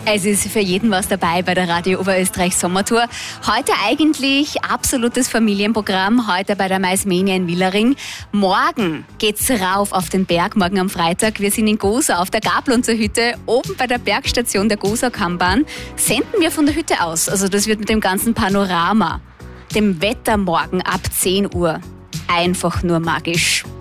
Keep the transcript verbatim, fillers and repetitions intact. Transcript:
Es ist für jeden was dabei bei der Radio Oberösterreich Sommertour. Heute eigentlich absolutes Familienprogramm, heute bei der Maismania in Willering. Morgen geht's rauf auf den Berg, morgen am Freitag. Wir sind in Gosau auf der Gablunzer Hütte, oben bei der Bergstation der Gosau-Kammbahn. Senden wir von der Hütte aus, also das wird mit dem ganzen Panorama, dem Wetter morgen ab zehn Uhr einfach nur magisch.